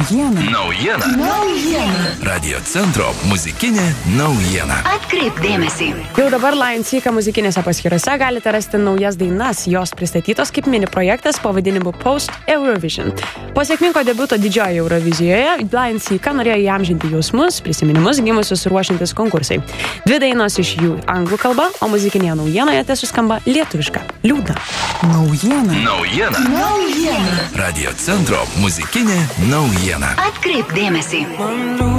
Naujiena. Radio centro muzikinė naujiena. Atkreipk dėmesį. Jau dabar Lion Seeker muzikinėse paskyrose galite rasti naujas dainas, jos pristatytos kaip mini projektas pavadinimu Post Eurovision. Po sėkmingo debiuto didžiojoje Eurovizijoje, Lion Seeker norėjo įamžinti jausmus, prisiminimus gimusius ruošiantis konkursai. 2 dainos iš jų anglų kalba, o muzikinėje naujienoje suskamba lietuviška Liūdna. Naujiena. Radio centro muzikinė naujiena. Atkreipk dėmesį.